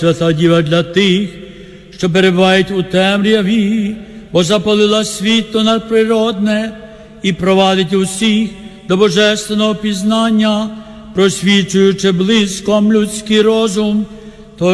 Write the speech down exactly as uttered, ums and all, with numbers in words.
Свята Діва для тих, що перебувають у темряві, бо запалила світло надприродне і провадить усіх до божественного пізнання, просвічуючи блиском людський розум